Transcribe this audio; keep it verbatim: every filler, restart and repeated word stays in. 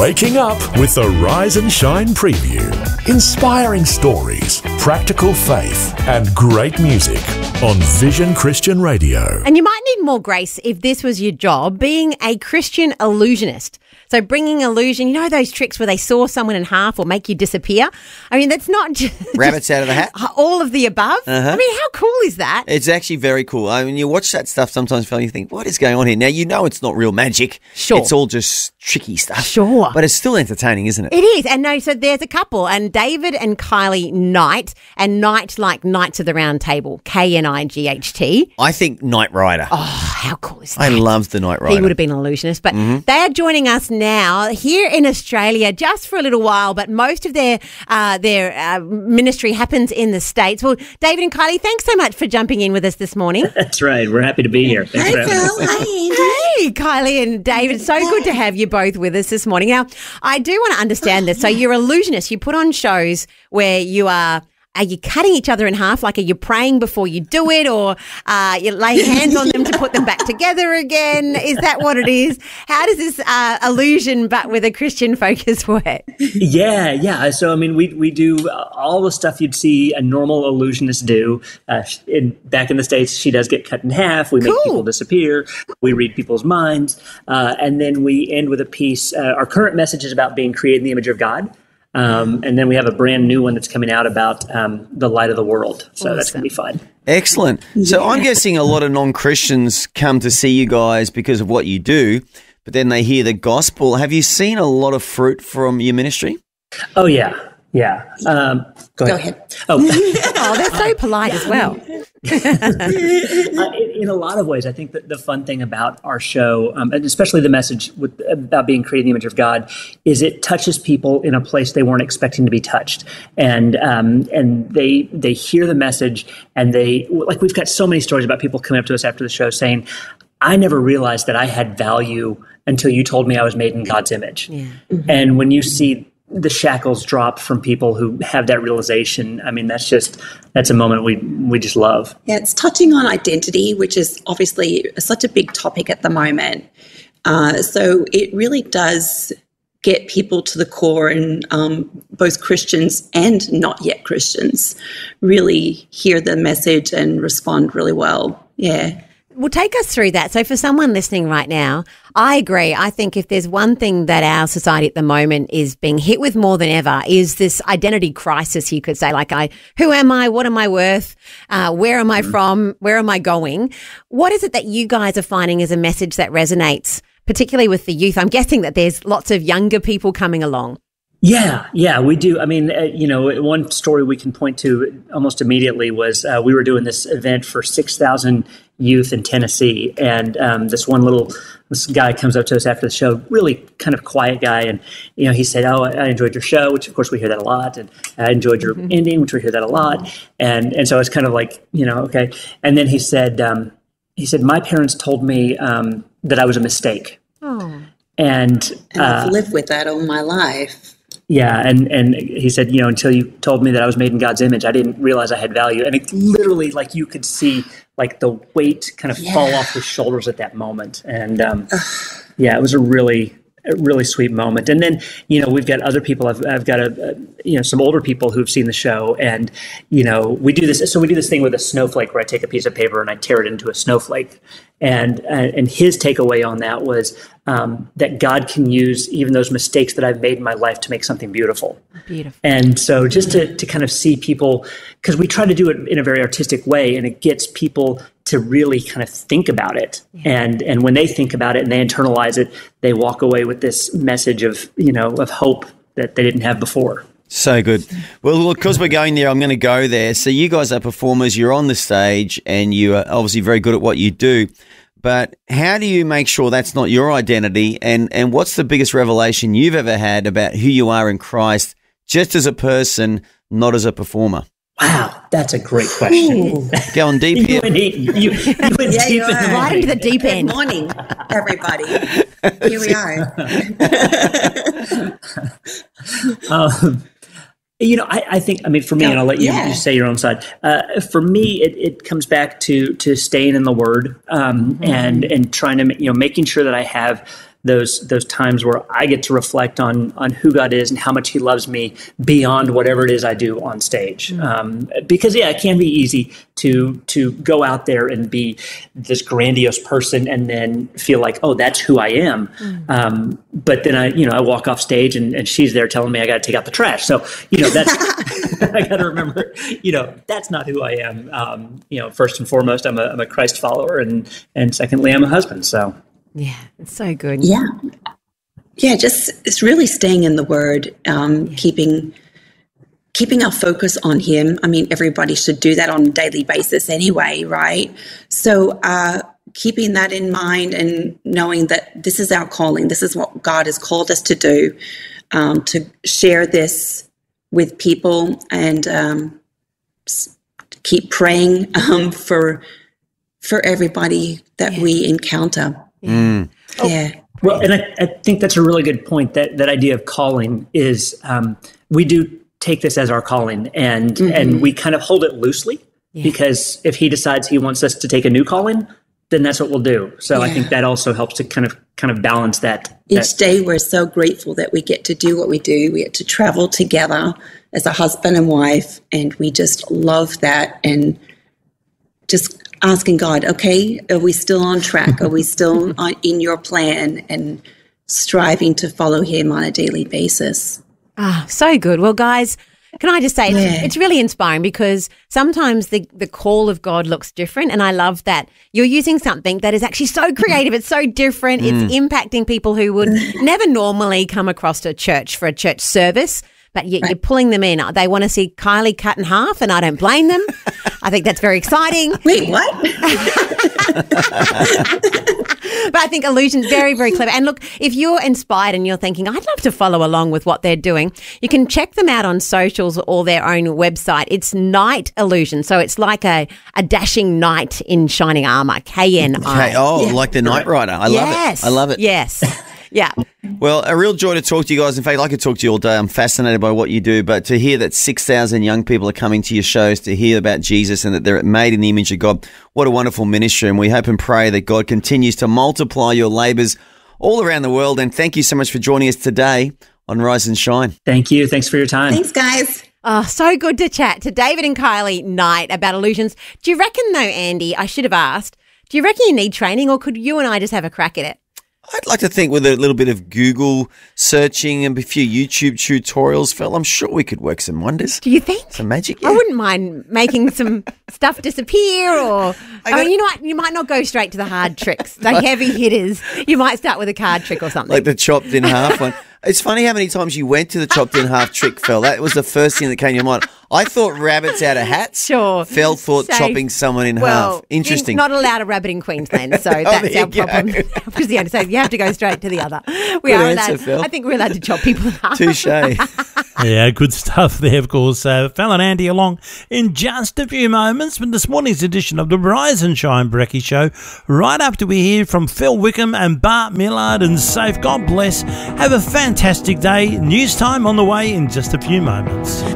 Waking up with the Rise and Shine preview. Inspiring stories, practical faith, and great music on Vision Christian Radio. And you might need more grace if this was your job, being a Christian illusionist. So bringing illusion, you know those tricks where they saw someone in half or make you disappear? I mean, that's not just... Rabbits out of the hat? All of the above? Uh-huh. I mean, how cool is that? It's actually very cool. I mean, you watch that stuff sometimes and you think, what is going on here? Now, you know it's not real magic. Sure. It's all just tricky stuff. Sure. But it's still entertaining, isn't it? It is. And no, so there's a couple, and David and Kylie Knight, and Knight like Knights of the Round Table, K N I G H T. I think Knight Rider. Oh, how cool is that? I love the Knight Rider. He would have been an illusionist. But mm-hmm. they are joining us now here in Australia just for a little while, but most of their uh, their uh, ministry happens in the States. Well, David and Kylie, thanks so much for jumping in with us this morning. That's right. We're happy to be here. Thanks Hey, for having Phil. us. Hey, Andy. Hey, Kylie and David. So good to have you both with us this morning. Now, I do want to understand this. So you're illusionists. You put on shows where you are... Are you cutting each other in half? Like, are you praying before you do it, or uh, you lay hands on them to put them back together again? Is that what it is? How does this uh, illusion, but with a Christian focus, work? Yeah, yeah. So, I mean, we we do all the stuff you'd see a normal illusionist do. Uh, in, back in the States, she does get cut in half. We make Cool. people disappear. We read people's minds. Uh, and then we end with a piece. Uh, our current message is about being created in the image of God. Um, and then we have a brand new one that's coming out about um, the light of the world. So Awesome. that's going to be fun. Excellent. So I'm guessing a lot of non-Christians come to see you guys because of what you do, but then they hear the gospel. Have you seen a lot of fruit from your ministry? Oh, yeah. Yeah. Um, go, Go ahead. ahead. Oh, Oh, they're so polite as well. Uh, in, in a lot of ways, I think that the fun thing about our show, um, and especially the message with, about being created in the image of God, is it touches people in a place they weren't expecting to be touched, and um, and they they hear the message, and they like we've got so many stories about people coming up to us after the show saying, "I never realized that I had value until you told me I was made in God's image," Yeah. and when you see the shackles drop from people who have that realization, I mean, that's just, that's a moment we we just love. Yeah, it's touching on identity, which is obviously such a big topic at the moment. Uh, so it really does get people to the core, and um, both Christians and not yet Christians really hear the message and respond really well. Yeah. Well, take us through that. So for someone listening right now, I agree. I think if there's one thing that our society at the moment is being hit with more than ever is this identity crisis, you could say, like, I, who am I? What am I worth? Uh, where am I from? Where am I going? What is it that you guys are finding as a message that resonates, particularly with the youth? I'm guessing that there's lots of younger people coming along. Yeah, yeah, we do. I mean, uh, you know, one story we can point to almost immediately was uh, we were doing this event for six thousand youth in Tennessee. And um, this one little this guy comes up to us after the show, really kind of quiet guy. And, you know, he said, oh, I enjoyed your show, which, of course, we hear that a lot. And I enjoyed your mm-hmm. ending, which we hear that a lot. And and so it's kind of like, you know, okay. And then he said, um, he said, my parents told me um, that I was a mistake. Oh. And, and uh, I've lived with that all my life. Yeah, and, and he said, you know, until you told me that I was made in God's image, I didn't realize I had value. And it literally, like, you could see, like, the weight kind of Yeah. fall off his shoulders at that moment. And, um, yeah, it was a really, a really sweet moment. And then, you know, we've got other people. I've, I've got, a, a, you know, some older people who've seen the show. And, you know, we do this. So we do this thing with a snowflake where I take a piece of paper and I tear it into a snowflake. And uh, and his takeaway on that was um, that God can use even those mistakes that I've made in my life to make something beautiful. Beautiful. And so just to, to kind of see people, because we try to do it in a very artistic way, and it gets people to really kind of think about it. Yeah. And and when they think about it and they internalize it, they walk away with this message of, you know, of hope that they didn't have before. So good. Well, look, because we're going there, I'm going to go there. So you guys are performers, you're on the stage, and you are obviously very good at what you do. But how do you make sure that's not your identity? And, and what's the biggest revelation you've ever had about who you are in Christ, just as a person, not as a performer? Wow, that's a great question. Going deep you here. Went, you, you went Yeah, deep you're in the right. Right into the deep end. Good morning, everybody. Here we are. um, You know, I, I think, I mean, for me, and I'll let you, Yeah. you say your own side. Uh, for me, it, it comes back to to staying in the Word um, mm-hmm. and and trying to, you know, making sure that I have those those times where I get to reflect on on who God is and how much He loves me beyond whatever it is I do on stage. Mm. Um, because yeah, it can be easy to to go out there and be this grandiose person and then feel like, oh, that's who I am. Mm. Um, but then I, you know, I walk off stage and, and she's there telling me I got to take out the trash. So, you know, that's, I got to remember, you know, that's not who I am. Um, you know, first and foremost, I'm a, I'm a Christ follower, and, and secondly, I'm a husband. So, yeah, it's so good. Yeah. Yeah. Just, it's really staying in the Word, um, yeah. keeping, keeping our focus on Him. I mean, everybody should do that on a daily basis anyway, right? So, uh, keeping that in mind and knowing that this is our calling, this is what God has called us to do, um, to share this with people, and um, keep praying um, for for everybody that yeah. we encounter. Mm. Yeah. Oh, well, and I, I think that's a really good point. That that idea of calling is um, we do take this as our calling, and mm-hmm. and we kind of hold it loosely yeah. because if He decides He wants us to take a new calling, then that's what we'll do. So yeah. I think that also helps to kind of kind of balance that. Each that. day we're so grateful that we get to do what we do. We get to travel together as a husband and wife, and we just love that, and just asking God, okay, are we still on track? Are we still on, in your plan, and striving to follow Him on a daily basis? Ah, so good. Well, guys, can I just say, it's, Yeah. it's really inspiring, because sometimes the, the call of God looks different, and I love that you're using something that is actually so creative. It's so different. It's impacting people who would never normally come across a church for a church service, but yet you're pulling them in. They want to see Kylie cut in half, and I don't blame them. I think that's very exciting. Wait, what? But I think Illusion, very, very clever. And look, if you're inspired and you're thinking, I'd love to follow along with what they're doing, you can check them out on socials or their own website. It's Knight Illusion. So it's like a, a dashing knight in shining armour, K N I. Okay. Oh, Yeah. like the Knight Rider. I love Yes. it. I love it. Yes. Yeah. Well, a real joy to talk to you guys. In fact, I could talk to you all day. I'm fascinated by what you do. But to hear that six thousand young people are coming to your shows to hear about Jesus and that they're made in the image of God, what a wonderful ministry. And we hope and pray that God continues to multiply your labours all around the world. And thank you so much for joining us today on Rise and Shine. Thank you. Thanks for your time. Thanks, guys. Oh, so good to chat to David and Kylie Knight about illusions. Do you reckon, though, Andy, I should have asked, do you reckon you need training, or could you and I just have a crack at it? I'd like to think with a little bit of Google searching and a few YouTube tutorials, Phil, I'm sure we could work some wonders. Do you think? Some magic, I yeah. wouldn't mind making some stuff disappear, or I, gotta- mean, you know what? You might not go straight to the hard tricks, the heavy hitters. You might start with a card trick or something. Like the chopped in half one. It's funny how many times you went to the chopped in half trick, Phil. That was the first thing that came to your mind. I thought rabbits out of hats. Sure. Phil thought Safe. chopping someone in well, half. Interesting. You're not allowed a rabbit in Queensland, so that's Oh, there our you go. problem. Because the so you have to go straight to the other. We Good are answer, allowed. Phil. I think we're allowed to chop people in half. Touche. Yeah, good stuff there, of course. Uh, Phil and Andy along in just a few moments with this morning's edition of the Rise and Shine Brekkie Show. Right after we hear from Phil Wickham and Bart Millard and Safe. God bless. Have a fantastic day. News time on the way in just a few moments.